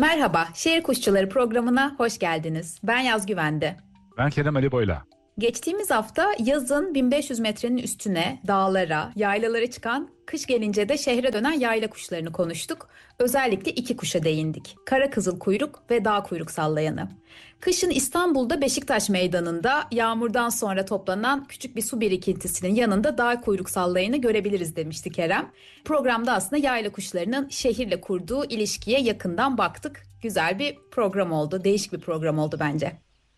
Merhaba, Şehir Kuşçuları programına hoş geldiniz. Ben Yaz Güvende. Ben Kerem Ali Boyla. Geçtiğimiz hafta yazın 1500 metrenin üstüne, dağlara, yaylalara çıkan, kış gelince de şehre dönen yayla kuşlarını konuştuk. Özellikle iki kuşa değindik. Kara kızıl kuyruk ve dağ kuyruk sallayanı. Kışın İstanbul'da Beşiktaş Meydanı'nda yağmurdan sonra toplanan küçük bir su birikintisinin yanında dağ kuyruk sallayanı görebiliriz demişti Kerem. Programda aslında yayla kuşlarının şehirle kurduğu ilişkiye yakından baktık. Güzel bir program oldu, değişik bir program oldu bence.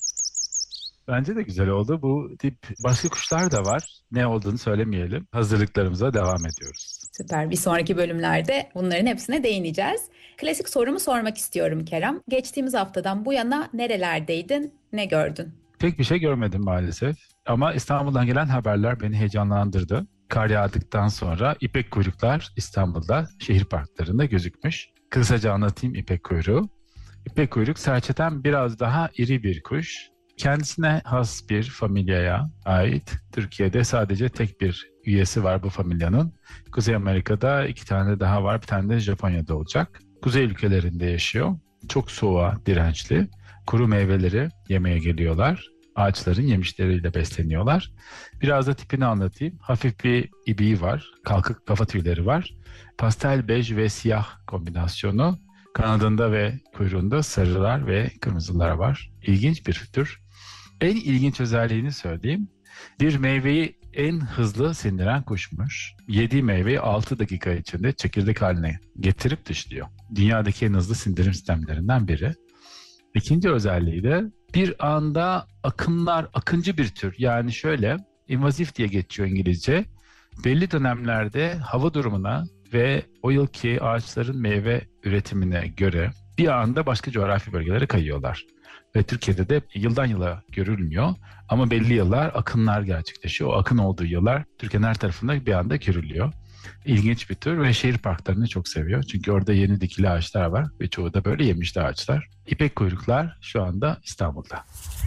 Bence de güzel oldu. Bu tip başka kuşlar da var. Ne olduğunu söylemeyelim. Hazırlıklarımıza devam ediyoruz. Süper. Bir sonraki bölümlerde bunların hepsine değineceğiz. Klasik sorumu sormak istiyorum Kerem. Geçtiğimiz haftadan bu yana nerelerdeydin, ne gördün? Pek bir şey görmedim maalesef. Ama İstanbul'dan gelen haberler beni heyecanlandırdı. Kar yağdıktan sonra ipek kuyruklar İstanbul'da şehir parklarında gözükmüş. Kısaca anlatayım ipek kuyruğu. İpek kuyruk serçeden biraz daha iri bir kuş. Kendisine has bir familyaya ait. Türkiye'de sadece tek bir üyesi var bu familyanın. Kuzey Amerika'da 2 tane daha var. Bir tane de Japonya'da olacak. Kuzey ülkelerinde yaşıyor. Çok soğuğa dirençli. Kuru meyveleri yemeye geliyorlar. Ağaçların yemişleriyle besleniyorlar. Biraz da tipini anlatayım. Hafif bir ibiği var. Kalkık kafa tüyleri var. Pastel bej ve siyah kombinasyonu. Kanadında ve kuyruğunda sarılar ve kırmızılar var. İlginç bir tür. En ilginç özelliğini söyleyeyim. Bir meyveyi en hızlı sindiren kuşmuş. Yediği meyveyi 6 dakika içinde çekirdek haline getirip dışlıyor. Dünyadaki en hızlı sindirim sistemlerinden biri. İkinci özelliği de bir anda akıncı bir tür. Yani şöyle, invazif diye geçiyor İngilizce. Belli dönemlerde hava durumuna ve o yılki ağaçların meyve üretimine göre bir anda başka coğrafi bölgelere kayıyorlar. Ve Türkiye'de de yıldan yıla görülmüyor ama belli yıllar akınlar gerçekleşiyor. O akın olduğu yıllar Türkiye'nin her tarafında bir anda görülüyor. İlginç bir tür ve şehir parklarını çok seviyor. Çünkü orada yeni dikili ağaçlar var ve çoğu da böyle yemişli ağaçlar. İpek kuyruklar şu anda İstanbul'da.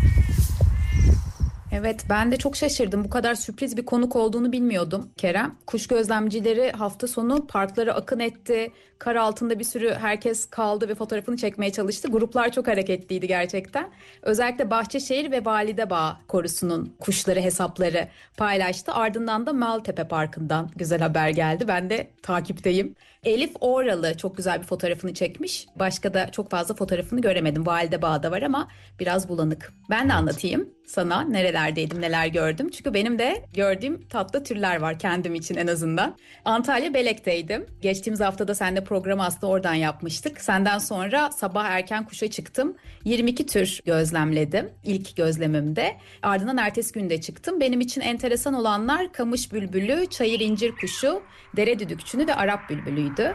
Evet, ben de çok şaşırdım. Bu kadar sürpriz bir konuk olduğunu bilmiyordum Kerem. Kuş gözlemcileri hafta sonu parklara akın etti. Kar altında bir sürü herkes kaldı ve fotoğrafını çekmeye çalıştı. Gruplar çok hareketliydi gerçekten. Özellikle Bahçeşehir ve Validebağ Korusu'nun kuşları hesapları paylaştı. Ardından da Maltepe Parkı'ndan güzel haber geldi. Ben de takipteyim. Elif Oralı çok güzel bir fotoğrafını çekmiş. Başka da çok fazla fotoğrafını göremedim. Validebağ'da var ama biraz bulanık. Ben de anlatayım sana nerelerdeydim, neler gördüm. Çünkü benim de gördüğüm tatlı türler var kendim için en azından. Antalya Belek'teydim. Geçtiğimiz haftada seninle programı aslında oradan yapmıştık. Senden sonra sabah erken kuşa çıktım. 22 tür gözlemledim ilk gözlemimde. Ardından ertesi günde çıktım. Benim için enteresan olanlar kamış bülbülü, çayır incir kuşu, dere düdükçünü ve Arap bülbülüydü.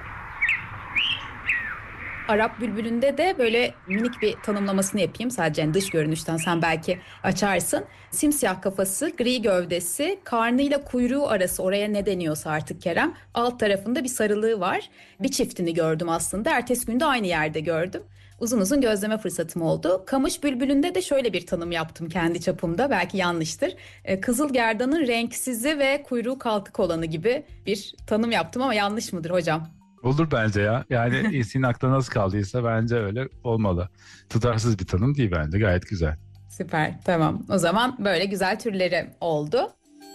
Arap bülbülünde de böyle minik bir tanımlamasını yapayım sadece yani dış görünüşten sen belki açarsın. Simsiyah kafası, gri gövdesi, karnıyla kuyruğu arası oraya ne deniyorsa artık Kerem. Alt tarafında bir sarılığı var. Bir çiftini gördüm aslında. Ertesi günde aynı yerde gördüm. Uzun uzun gözleme fırsatım oldu. Kamış bülbülünde de şöyle bir tanım yaptım kendi çapımda. Belki yanlıştır. Kızıl gerdanın renksizi ve kuyruğu kalkık olanı gibi bir tanım yaptım ama yanlış mıdır hocam? Olur bence ya. Yani senin aklına nasıl kaldıysa bence öyle olmalı. Tutarsız bir tanım değil bence. Gayet güzel. Süper, tamam. O zaman böyle güzel türleri oldu.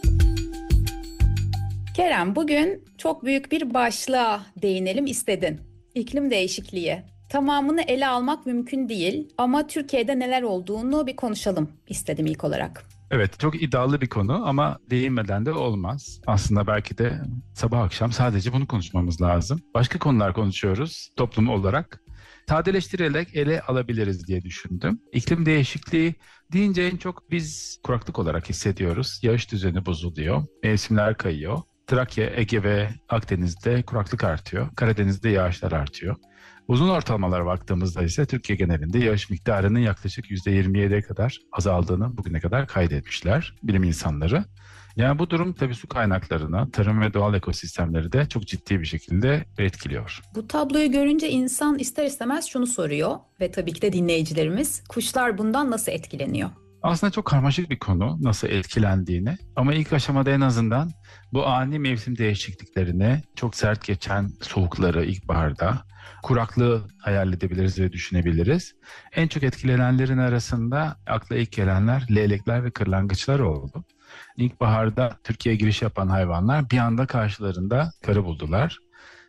Kerem, bugün çok büyük bir başlığa değinelim istedin. İklim değişikliği. Tamamını ele almak mümkün değil ama Türkiye'de neler olduğunu bir konuşalım istedim ilk olarak. Evet, çok iddialı bir konu ama değinmeden de olmaz. Aslında belki de sabah akşam sadece bunu konuşmamız lazım. Başka konular konuşuyoruz toplum olarak. Sadeleştirerek ele alabiliriz diye düşündüm. İklim değişikliği deyince en çok biz kuraklık olarak hissediyoruz. Yağış düzeni bozuluyor, mevsimler kayıyor. Trakya, Ege ve Akdeniz'de kuraklık artıyor. Karadeniz'de yağışlar artıyor. Uzun ortalamalara baktığımızda ise Türkiye genelinde yağış miktarının yaklaşık %27'ye kadar azaldığını bugüne kadar kaydetmişler bilim insanları. Yani bu durum tabii su kaynaklarına, tarım ve doğal ekosistemleri de çok ciddi bir şekilde etkiliyor. Bu tabloyu görünce insan ister istemez şunu soruyor ve tabii ki de dinleyicilerimiz, kuşlar bundan nasıl etkileniyor? Aslında çok karmaşık bir konu nasıl etkilendiğini ama ilk aşamada en azından bu ani mevsim değişikliklerini, çok sert geçen soğukları ilkbaharda, kuraklığı hayal edebiliriz ve düşünebiliriz. En çok etkilenenlerin arasında akla ilk gelenler leylekler ve kırlangıçlar oldu. İlkbaharda Türkiye'ye giriş yapan hayvanlar bir anda karşılarında karı buldular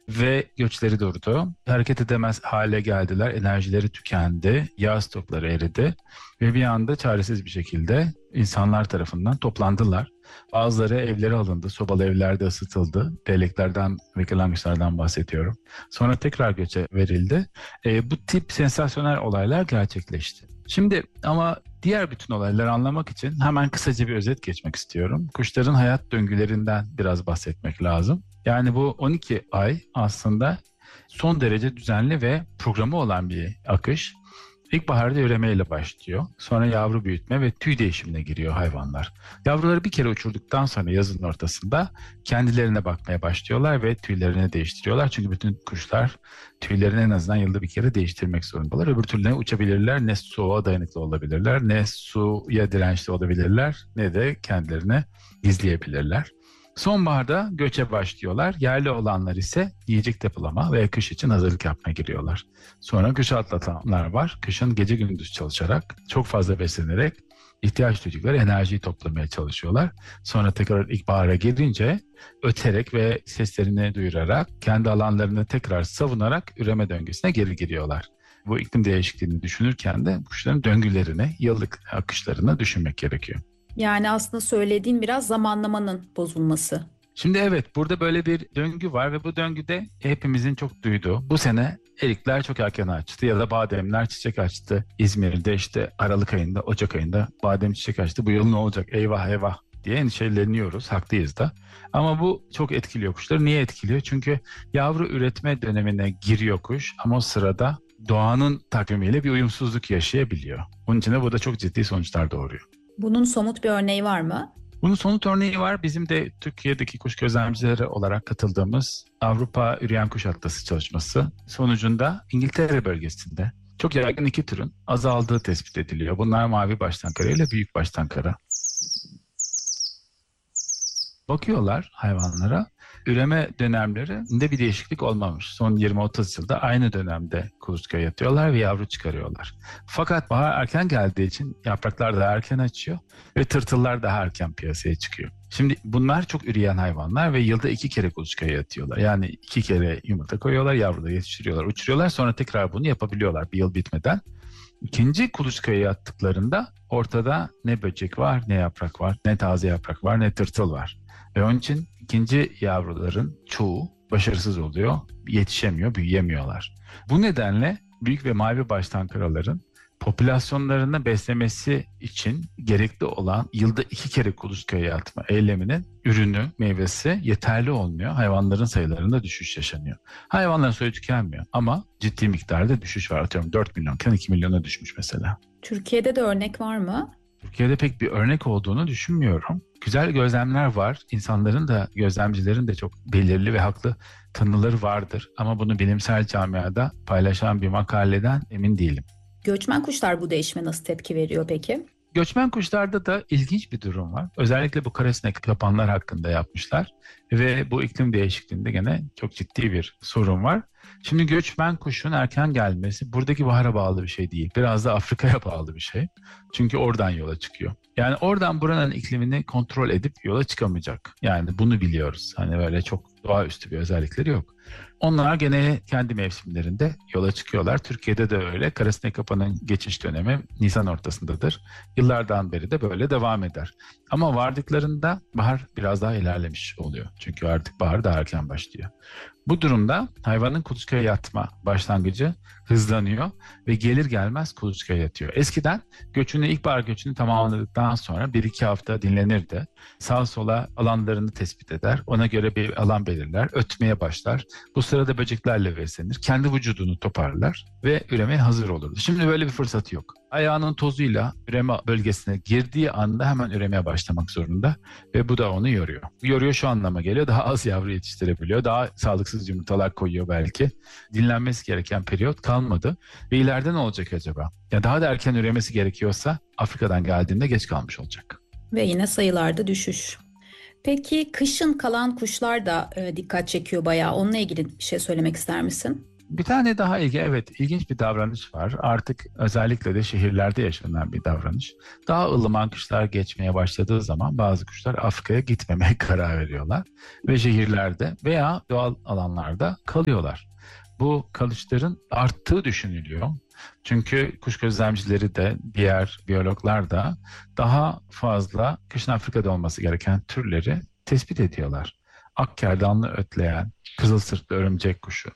ve göçleri durdu. Hareket edemez hale geldiler, enerjileri tükendi, yağ stokları eridi ve bir anda çaresiz bir şekilde insanlar tarafından toplandılar. Bazıları evleri alındı, sobalı evlerde ısıtıldı. Leyleklerden ve kırlangıçlardan bahsediyorum. Sonra tekrar göçe verildi. Bu tip sansasyonel olaylar gerçekleşti. Şimdi ama diğer bütün olayları anlamak için hemen kısaca bir özet geçmek istiyorum. Kuşların hayat döngülerinden biraz bahsetmek lazım. Yani bu 12 ay aslında son derece düzenli ve programı olan bir akış. İlkbaharda üremeyle başlıyor. Sonra yavru büyütme ve tüy değişimine giriyor hayvanlar. Yavruları bir kere uçurduktan sonra yazın ortasında kendilerine bakmaya başlıyorlar ve tüylerini değiştiriyorlar. Çünkü bütün kuşlar tüylerini en azından yılda bir kere değiştirmek zorundalar. Öbür türlü ne uçabilirler, ne soğuğa dayanıklı olabilirler, ne suya dirençli olabilirler, ne de kendilerini gizleyebilirler. Sonbaharda göçe başlıyorlar. Yerli olanlar ise yiyecek depolama ve kış için hazırlık yapmaya giriyorlar. Sonra kışı atlatanlar var. Kışın gece gündüz çalışarak, çok fazla beslenerek ihtiyaç duydukları enerjiyi toplamaya çalışıyorlar. Sonra tekrar ilkbahara girince öterek ve seslerini duyurarak, kendi alanlarını tekrar savunarak üreme döngüsüne geri giriyorlar. Bu iklim değişikliğini düşünürken de kuşların döngülerini, yıllık akışlarını düşünmek gerekiyor. Yani aslında söylediğin biraz zamanlamanın bozulması. Şimdi evet, burada böyle bir döngü var ve bu döngüde hepimizin çok duyduğu, bu sene erikler çok erken açtı ya da bademler çiçek açtı. İzmir'de işte Aralık ayında, Ocak ayında badem çiçek açtı. Bu yıl ne olacak? Eyvah eyvah diye endişeleniyoruz. Haklıyız da. Ama bu çok etkiliyor kuşları. Niye etkiliyor? Çünkü yavru üretme dönemine giriyor kuş ama o sırada doğanın takvimiyle bir uyumsuzluk yaşayabiliyor. Bunun için de bu da çok ciddi sonuçlar doğuruyor. Bunun somut bir örneği var mı? Bunun somut örneği var. Bizim de Türkiye'deki kuş gözlemcileri olarak katıldığımız Avrupa Üreyen Kuş Atlası çalışması sonucunda İngiltere bölgesinde çok yaygın iki türün azaldığı tespit ediliyor. Bunlar mavi baştankara ile büyük baştankara. Bakıyorlar hayvanlara, üreme dönemlerinde bir değişiklik olmamış. Son 20-30 yılda aynı dönemde kuluçkaya yatıyorlar ve yavru çıkarıyorlar. Fakat bahar erken geldiği için yapraklar daha erken açıyor ve tırtıllar daha erken piyasaya çıkıyor. Şimdi bunlar çok üreyen hayvanlar ve yılda 2 kere kuluçkaya yatıyorlar. Yani 2 kere yumurta koyuyorlar, yavruları yetiştiriyorlar, uçuruyorlar. Sonra tekrar bunu yapabiliyorlar bir yıl bitmeden. İkinci kuluçkaya yattıklarında ortada ne böcek var, ne yaprak var, ne taze yaprak var, ne tırtıl var. Ve onun için ikinci yavruların çoğu başarısız oluyor, yetişemiyor, büyüyemiyorlar. Bu nedenle büyük ve mavi baştankaraların popülasyonlarını beslemesi için gerekli olan yılda 2 kere kuluçkaya atma eyleminin ürünü, meyvesi yeterli olmuyor. Hayvanların sayılarında düşüş yaşanıyor. Hayvanların sayı tükenmiyor ama ciddi miktarda düşüş var. Atıyorum 4 milyonken 2 milyona düşmüş mesela. Türkiye'de de örnek var mı? Türkiye'de pek bir örnek olduğunu düşünmüyorum. Güzel gözlemler var. İnsanların da, gözlemcilerin de çok belirli ve haklı tanıları vardır. Ama bunu bilimsel camiada paylaşan bir makaleden emin değilim. Göçmen kuşlar bu değişime nasıl tepki veriyor peki? Göçmen kuşlarda da ilginç bir durum var. Özellikle bu karasinek yapanlar hakkında yapmışlar. Ve bu iklim değişikliğinde gene çok ciddi bir sorun var. Şimdi göçmen kuşun erken gelmesi buradaki bahara bağlı bir şey değil. Biraz da Afrika'ya bağlı bir şey. Çünkü oradan yola çıkıyor. Yani oradan buranın iklimini kontrol edip yola çıkamayacak. Yani bunu biliyoruz. Hani böyle çok doğaüstü bir özellikleri yok. Onlar gene kendi mevsimlerinde yola çıkıyorlar. Türkiye'de de öyle. Karasinek kapanın geçiş dönemi Nisan ortasındadır. Yıllardan beri de böyle devam eder. Ama vardıklarında bahar biraz daha ilerlemiş oluyor. Çünkü artık bahar daha erken başlıyor. Bu durumda hayvanın kuluçkaya yatma başlangıcı hızlanıyor ve gelir gelmez kuluçkaya yatıyor. Eskiden ilkbahar göçünü tamamladıktan sonra 1-2 hafta dinlenirdi. Sağa sola alanlarını tespit eder. Ona göre bir alan belirler. Ötmeye başlar. Bu sırada böceklerle beslenir. Kendi vücudunu toparlar ve üremeye hazır olurdu. Şimdi böyle bir fırsat yok. Ayağının tozuyla üreme bölgesine girdiği anda hemen üremeye başlamak zorunda ve bu da onu yoruyor. Yoruyor şu anlama geliyor. Daha az yavru yetiştirebiliyor. Daha sağlıksız yumurtalar koyuyor belki. Dinlenmesi gereken periyot kalmadı. Ve ileride ne olacak acaba? Ya daha da erken üremesi gerekiyorsa Afrika'dan geldiğinde geç kalmış olacak. Ve yine sayılarda düşüş. Peki kışın kalan kuşlar da dikkat çekiyor bayağı. Onunla ilgili bir şey söylemek ister misin? Bir tane daha ilginç bir davranış var. Artık özellikle de şehirlerde yaşanan bir davranış. Daha ılıman kışlar geçmeye başladığı zaman bazı kuşlar Afrika'ya gitmemeye karar veriyorlar. Ve şehirlerde veya doğal alanlarda kalıyorlar. Bu kalışların arttığı düşünülüyor. Çünkü kuş gözlemcileri de diğer biyologlar da daha fazla kışın Afrika'da olması gereken türleri tespit ediyorlar. Akkerdanlı ötleyen, kızılsırtlı örümcek kuşu.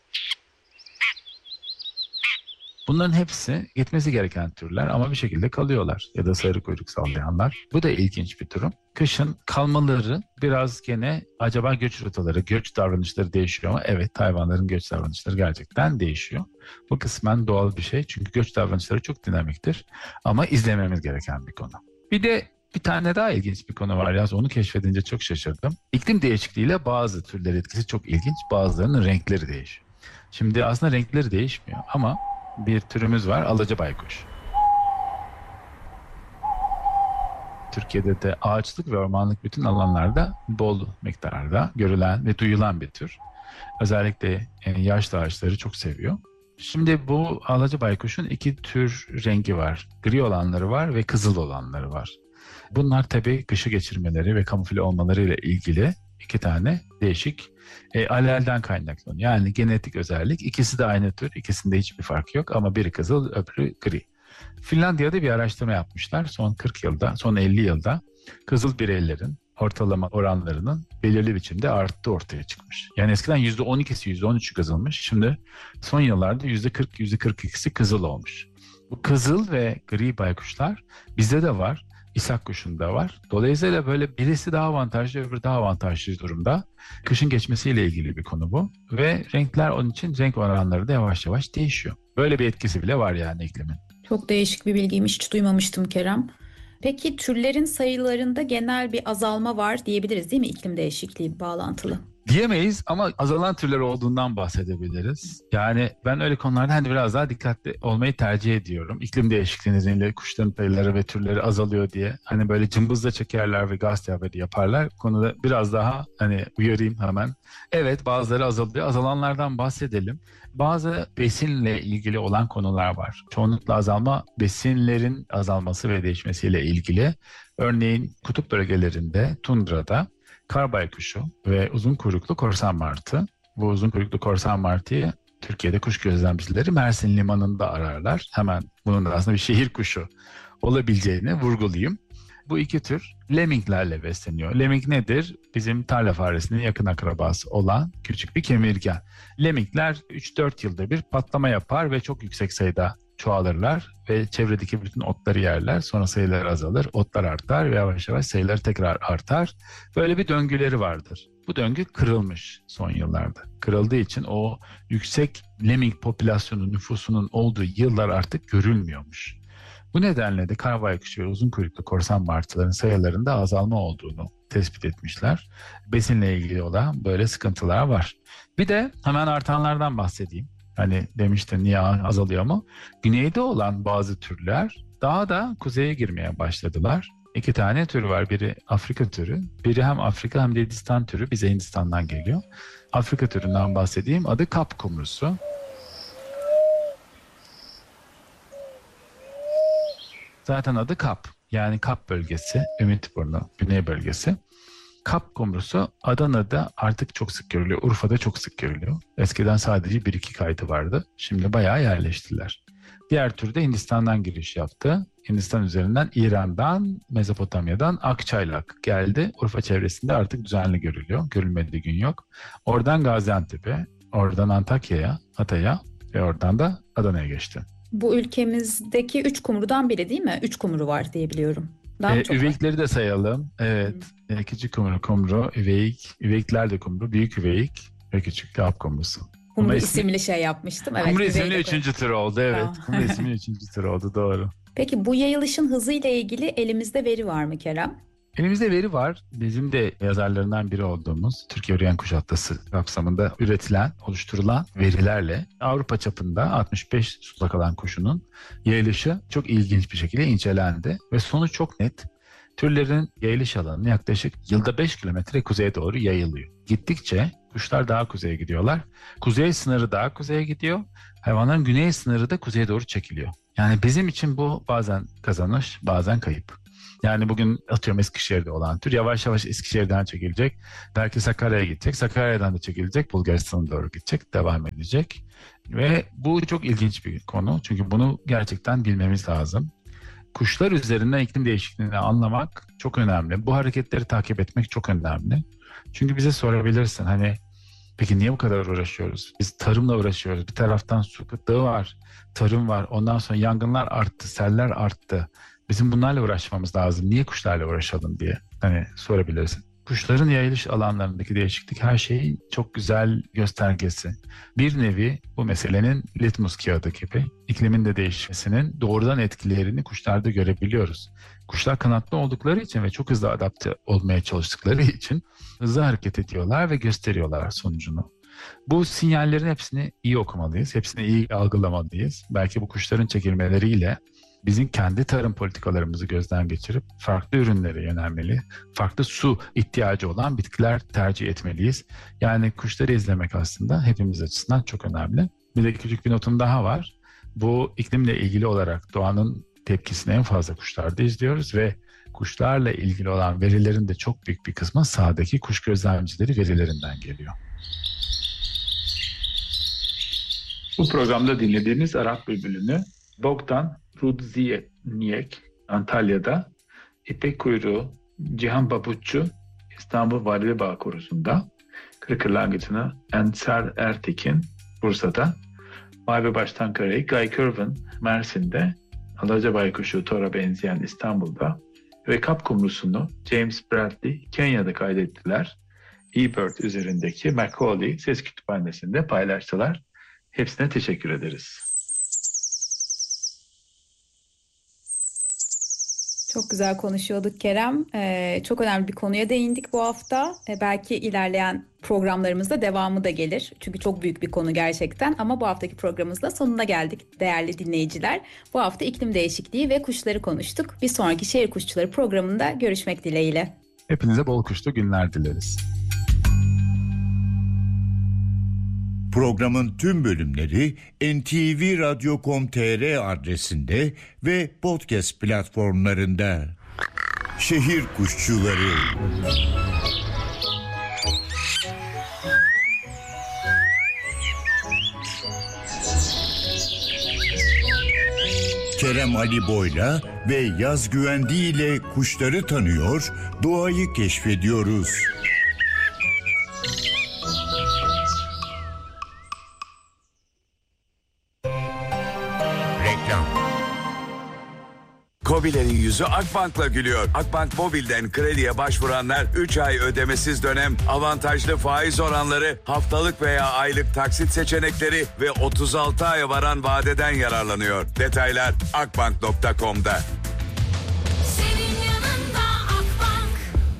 Bunların hepsi gitmesi gereken türler ama bir şekilde kalıyorlar ya da sarı kuyruk sallayanlar. Bu da ilginç bir durum. Kışın kalmaları biraz gene acaba göç rotaları, göç davranışları değişiyor mu? Evet, hayvanların göç davranışları gerçekten değişiyor. Bu kısmen doğal bir şey çünkü göç davranışları çok dinamiktir ama izlememiz gereken bir konu. Bir de bir tane daha ilginç bir konu var. Onu keşfedince çok şaşırdım. İklim değişikliğiyle bazı türler etkisi çok ilginç. Bazılarının renkleri değişiyor. Şimdi aslında renkleri değişmiyor ama bir türümüz var, alaca baykuş. Türkiye'de de ağaçlık ve ormanlık bütün alanlarda bol miktarda görülen ve duyulan bir tür. Özellikle yaşlı ağaçları çok seviyor. Şimdi bu alaca baykuşun iki tür rengi var. Gri olanları var ve kızıl olanları var. Bunlar tabii kışı geçirmeleri ve kamufle olmalarıyla ilgili iki tane değişik alelden kaynaklanıyor. Yani genetik özellik. İkisi de aynı tür. İkisinde hiçbir fark yok ama biri kızıl, öbürü gri. Finlandiya'da bir araştırma yapmışlar. Son 40 yılda, son 50 yılda kızıl bireylerin ortalama oranlarının belirli biçimde arttığı ortaya çıkmış. Yani eskiden %12'si, %13'ü kızılmış. Şimdi son yıllarda %40, %42'si kızıl olmuş. Bu kızıl ve gri baykuşlar bizde de var. İshak kuşunda var. Dolayısıyla böyle birisi daha avantajlı, öbürü daha avantajlı durumda. Kışın geçmesiyle ilgili bir konu bu. Ve renkler onun için renk oranları da yavaş yavaş değişiyor. Böyle bir etkisi bile var yani iklimin. Çok değişik bir bilgiymiş, hiç duymamıştım Kerem. Peki türlerin sayılarında genel bir azalma var diyebiliriz değil mi, iklim değişikliği bağlantılı? Diyemeyiz ama azalan türler olduğundan bahsedebiliriz. Yani ben öyle konularda biraz daha dikkatli olmayı tercih ediyorum. İklim değişikliği nedeniyle kuşların sayıları ve türleri azalıyor diye. Böyle cımbızla çekerler ve gazete haberi yaparlar. Bu konuda biraz daha uyarayım hemen. Evet, bazıları azalıyor. Azalanlardan bahsedelim. Bazı besinle ilgili olan konular var. Çoğunlukla azalma besinlerin azalması ve değişmesiyle ilgili. Örneğin kutup bölgelerinde, tundrada kar baykuşu ve uzun kuyruklu korsan martı. Bu uzun kuyruklu korsan martıyı Türkiye'de kuş gözlemcileri Mersin Limanı'nda ararlar. Hemen bunun da aslında bir şehir kuşu olabileceğini vurgulayayım. Bu iki tür lemminglerle besleniyor. Lemming nedir? Bizim tarla faresinin yakın akrabası olan küçük bir kemirgen. Lemmingler 3-4 yılda bir patlama yapar ve çok yüksek sayıda çoğalırlar ve çevredeki bütün otları yerler. Sonra sayıları azalır, otlar artar ve yavaş yavaş sayıları tekrar artar. Böyle bir döngüleri vardır. Bu döngü kırılmış son yıllarda. Kırıldığı için o yüksek lemming popülasyonu nüfusunun olduğu yıllar artık görülmüyormuş. Bu nedenle de kar baykuşu ve uzun kuyruklu korsan martıların sayılarında azalma olduğunu tespit etmişler. Besinle ilgili olan böyle sıkıntılar var. Bir de hemen artanlardan bahsedeyim. Demiştin niye azalıyor mu? Güneyde olan bazı türler daha da kuzeye girmeye başladılar. İki tane tür var. Biri Afrika türü. Biri hem Afrika hem de Hindistan türü. Bize Hindistan'dan geliyor. Afrika türünden bahsedeyim. Adı kap kumrusu. Zaten adı kap. Yani Kap bölgesi, Ümitburnu, Güney bölgesi. Kap kumrusu Adana'da artık çok sık görülüyor. Urfa'da çok sık görülüyor. Eskiden sadece 1-2 kaydı vardı. Şimdi bayağı yerleştiler. Diğer tür de Hindistan'dan giriş yaptı. Hindistan üzerinden İran'dan, Mezopotamya'dan Akçaylak geldi. Urfa çevresinde artık düzenli görülüyor. Görülmediği gün yok. Oradan Gaziantep'e, oradan Antakya'ya, Hatay'a ve oradan da Adana'ya geçti. Bu ülkemizdeki 3 kumrudan biri değil mi? 3 kumru var diye biliyorum. Üveyikleri de sayalım. Evet. Küçük kumru, üveyik. Üveyikler de kumru. Büyük üveyik ve küçük kap kumrusu. Kumru isimli şey yapmıştım. Evet, kumru isimli 3. tür oldu. Evet. Tamam. Kumru isimli 3. tür oldu. Doğru. Peki bu yayılışın hızıyla ilgili elimizde veri var mı Kerem? Elimizde veri var. Bizim de yazarlarından biri olduğumuz Türkiye Yürüyen Kuş Atlası kapsamında üretilen, oluşturulan verilerle Avrupa çapında 65 sulak alan kuşunun yayılışı çok ilginç bir şekilde incelendi ve sonuç çok net. Türlerin yayılış alanı yaklaşık yılda 5 kilometre kuzeye doğru yayılıyor. Gittikçe Kuşlar daha kuzeye gidiyorlar. Kuzey sınırı daha kuzeye gidiyor. Hayvanların güney sınırı da kuzeye doğru çekiliyor. Yani bizim için bu bazen kazanış, bazen kayıp. Yani bugün atıyorum Eskişehir'de olan tür yavaş yavaş Eskişehir'den çekilecek. Belki Sakarya'ya gidecek. Sakarya'dan da çekilecek. Bulgaristan'a doğru gidecek. Devam edecek. Ve bu çok ilginç bir konu. Çünkü bunu gerçekten bilmemiz lazım. Kuşlar üzerinden iklim değişikliğini anlamak çok önemli. Bu hareketleri takip etmek çok önemli. Çünkü bize sorabilirsin hani peki niye bu kadar uğraşıyoruz? Biz tarımla uğraşıyoruz. Bir taraftan su kıtlığı var, tarım var. Ondan sonra yangınlar arttı, seller arttı. Bizim bunlarla uğraşmamız lazım. Niye kuşlarla uğraşalım diye hani sorabilirsin. Kuşların yayılış alanlarındaki değişiklik her şeyin çok güzel göstergesi. Bir nevi bu meselenin litmus kağıdı gibi iklimin de değişmesinin doğrudan etkilerini kuşlarda görebiliyoruz. Kuşlar kanatlı oldukları için ve çok hızlı adapte olmaya çalıştıkları için hızlı hareket ediyorlar ve gösteriyorlar sonucunu. Bu sinyallerin hepsini iyi okumalıyız, hepsini iyi algılamalıyız. Belki bu kuşların çekilmeleriyle bizim kendi tarım politikalarımızı gözden geçirip farklı ürünlere yönelmeli, farklı su ihtiyacı olan bitkiler tercih etmeliyiz. Yani kuşları izlemek aslında hepimiz açısından çok önemli. Bir de küçük bir notum daha var. Bu iklimle ilgili olarak doğanın tepkisini en fazla kuşlarda izliyoruz ve kuşlarla ilgili olan verilerin de çok büyük bir kısmı sahadaki kuş gözlemcileri verilerinden geliyor. Bu programda dinlediğimiz Arap bülbülünü Bogdan Rudziyek Antalya'da, İpek Kuyruğu Cihan Babutçu İstanbul Valide Bağ Korusu'nda, Kırkırlangıcı'nı Ensar Ertekin Bursa'da, Mavi Baştan Karayı Guy Curvin Mersin'de, Alaca Baykuşu Tora benzeyen İstanbul'da ve Kapkumrusunu James Bradley Kenya'da kaydettiler. eBird üzerindeki Macaulay Ses Kütüphanesi'nde paylaştılar. Hepsine teşekkür ederiz. Çok güzel konuşuyorduk Kerem. Çok önemli bir konuya değindik bu hafta. Belki ilerleyen programlarımızda devamı da gelir. Çünkü çok büyük bir konu gerçekten. Ama bu haftaki programımızda sonuna geldik değerli dinleyiciler. Bu hafta iklim değişikliği ve kuşları konuştuk. Bir sonraki Şehir Kuşçuları programında görüşmek dileğiyle. Hepinize bol kuşlu günler dileriz. Programın tüm bölümleri ntvradio.com.tr adresinde ve podcast platformlarında. Şehir Kuşçuları. Kerem Ali Boy'la ve Yaz Güvendi ile kuşları tanıyor, doğayı keşfediyoruz. KOBİ'lerin yüzü Akbank'la gülüyor. Akbank Mobil'den krediye başvuranlar 3 ay ödemesiz dönem, avantajlı faiz oranları, haftalık veya aylık taksit seçenekleri ve 36 aya varan vadeden yararlanıyor. Detaylar akbank.com'da. Senin yanında Akbank.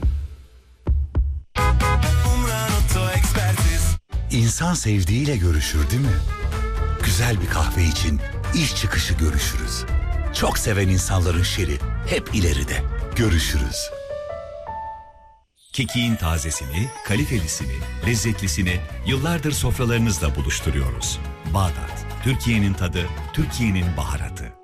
İnsan sevdiğiyle görüşür değil mi? Güzel bir kahve için iş çıkışı görüşürüz. Çok seven insanların şeri hep ileride. Görüşürüz. Kekiğin tazesini, kalitelisini, lezzetlisini yıllardır sofralarınızla buluşturuyoruz. Bağdat, Türkiye'nin tadı, Türkiye'nin baharatı.